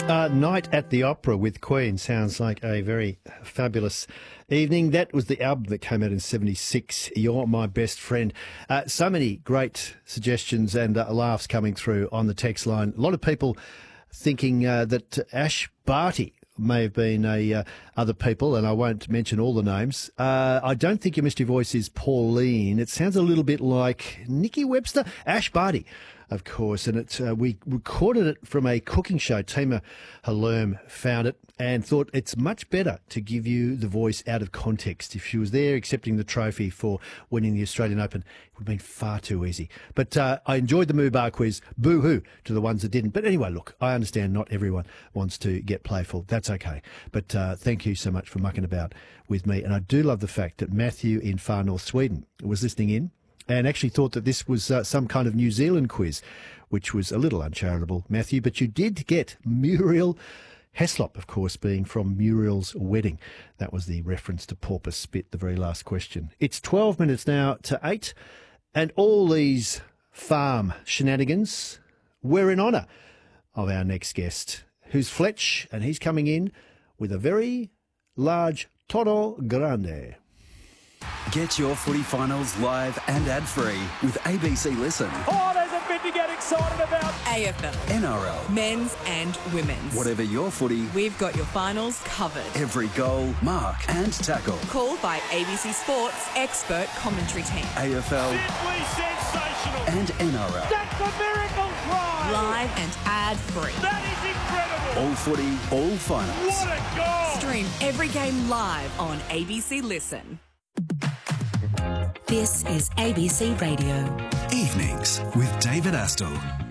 Night at the Opera with Queen sounds like a very fabulous evening. That was the album that came out in 76, You're My Best Friend. So many great suggestions and laughs coming through on the text line. A lot of people thinking that Ash Barty may have been other people, and I won't mention all the names. I don't think your mystery voice is Pauline. It sounds a little bit like Nikki Webster. Ash Barty, of course, and we recorded it from a cooking show. Tima Hallerm found it and thought it's much better to give you the voice out of context. If she was there accepting the trophy for winning the Australian Open, it would have been far too easy. But I enjoyed the Moo Bar quiz. Boo-hoo to the ones that didn't. But anyway, look, I understand not everyone wants to get playful. That's okay. But thank you so much for mucking about with me. And I do love the fact that Matthew in far north Sweden was listening in and actually thought that this was some kind of New Zealand quiz, which was a little uncharitable, Matthew. But you did get Muriel Heslop, of course, being from Muriel's Wedding. That was the reference to Porpoise Spit, the very last question. It's 12 minutes now to 8, and all these farm shenanigans were in honour of our next guest, who's Fletch, and he's coming in with a very large Toro Grande. Get your footy finals live and ad-free with ABC Listen. Oh, there's a bit to get excited about. AFL, NRL, men's and women's. whatever your footy, We've got your finals covered. every goal, mark and tackle. Called by ABC Sports expert commentary team. AFL Simply sensational. and NRL. That's a miracle try. Live and ad-free. That is incredible. All footy, all finals. What a goal. Stream every game live on ABC Listen. This is ABC Radio. Evenings with David Astle.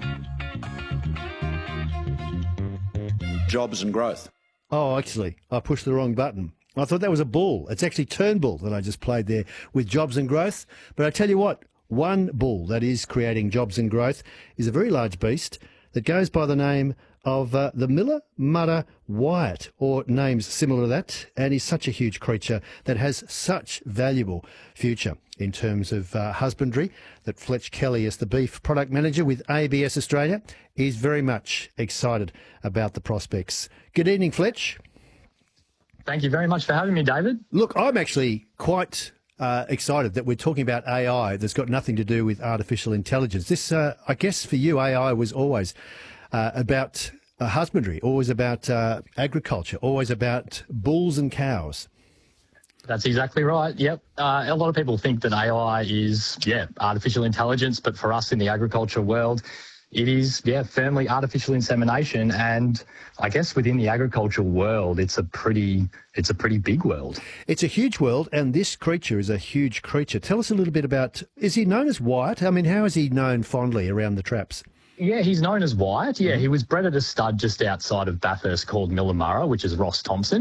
Jobs and growth. Oh, actually, I pushed the wrong button. I thought that was a bull. It's actually Turnbull that I just played there with jobs and growth. But I tell you what, one bull that is creating jobs and growth is a very large beast that goes by the name of the Miller Mudder Wyatt, or names similar to that, and is such a huge creature that has such valuable future in terms of husbandry that Fletch Kelly, as the beef product manager with ABS Australia, is very much excited about the prospects. Good evening, Fletch. Thank you very much for having me, David. Look, I'm actually quite excited that we're talking about AI that's got nothing to do with artificial intelligence. This, I guess for you, AI was always about husbandry, always about agriculture, always about bulls and cows. That's exactly right. Yep. A lot of people think that AI is, artificial intelligence, but for us in the agriculture world, it is, firmly artificial insemination. And I guess within the agricultural world, it's a pretty big world. It's a huge world, and this creature is a huge creature. Tell us a little bit about, is he known as Wyatt? I mean, how is he known fondly around the traps? Yeah, he's known as Wyatt. Yeah, he was bred at a stud just outside of Bathurst called Millamurra, which is Ross Thompson.